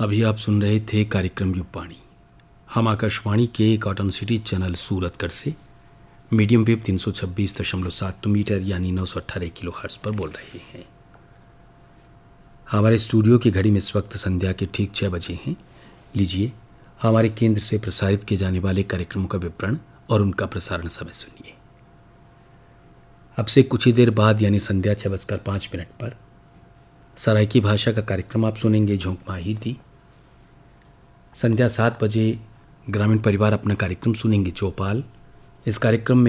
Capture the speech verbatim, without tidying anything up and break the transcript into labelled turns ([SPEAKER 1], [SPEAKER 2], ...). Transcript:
[SPEAKER 1] अभी आप सुन रहे थे कार्यक्रम युगवाणी। हम आकाशवाणी के कॉटन सिटी चैनल सूरतगढ़ से मीडियम वेव तीन सौ छब्बीस दशमलव सात मीटर यानी नौ सौ अट्ठारह किलो हर्ट्ज पर बोल रहे हैं। हमारे स्टूडियो की घड़ी में इस वक्त संध्या के ठीक छः बजे हैं। लीजिए हमारे केंद्र से प्रसारित किए जाने वाले कार्यक्रमों का विवरण और उनका प्रसारण समय सुनिए। अब से कुछ ही देर बाद यानी संध्या छः बजकर पाँच मिनट पर सराइकी भाषा का कार्यक्रम आप सुनेंगे झोंक माही दी। संध्या सात बजे ग्रामीण परिवार अपना कार्यक्रम सुनेंगे चौपाल। इस कार्यक्रम में